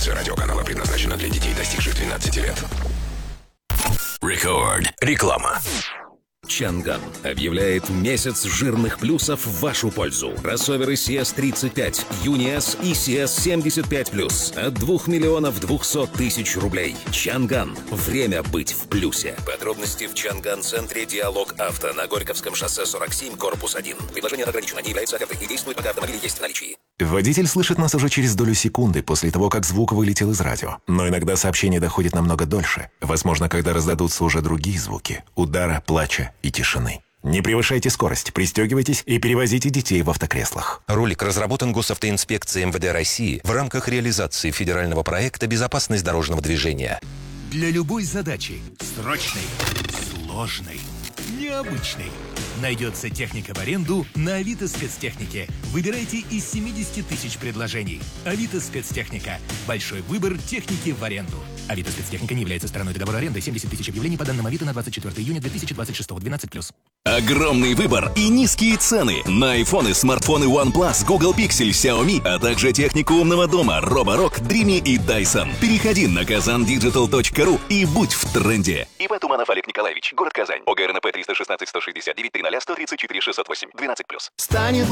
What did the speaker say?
Информация радиоканала предназначена для детей, достигших 12 лет. Record. Реклама. Чанган объявляет месяц жирных плюсов в вашу пользу. Кроссоверы CS35, Uni-S и CS75+. От 2 миллионов 200 тысяч рублей. Чанган. Время быть в плюсе. Подробности в Чанган-центре «Диалог Авто» на Горьковском шоссе 47, корпус 1. Предложение ограничено, не является офертой и действует, пока автомобиль есть в наличии. Водитель слышит нас уже через долю секунды после того, как звук вылетел из радио. Но иногда сообщение доходит намного дольше. Возможно, когда раздадутся уже другие звуки – удара, плача и тишины. Не превышайте скорость, пристегивайтесь и перевозите детей в автокреслах. Ролик разработан Госавтоинспекцией МВД России в рамках реализации федерального проекта «Безопасность дорожного движения». Для любой задачи – срочной, сложной, необычной – найдется техника в аренду на Авито Спецтехнике. Выбирайте из 70 тысяч предложений. Авито Спецтехника. Большой выбор техники в аренду. Авито Спецтехника не является стороной договора аренды. 70 тысяч объявлений по данным Авито на 24 июня 2026. 12+. Огромный выбор и низкие цены на айфоны, смартфоны OnePlus, Google Pixel, Xiaomi, а также технику умного дома Roborock, Dreamy и Dyson. Переходи на kazandigital.ru и будь в тренде. ИП Туманов Олег Николаевич, город Казань. ОГРНП 316 169 300 134 608 12+. Станет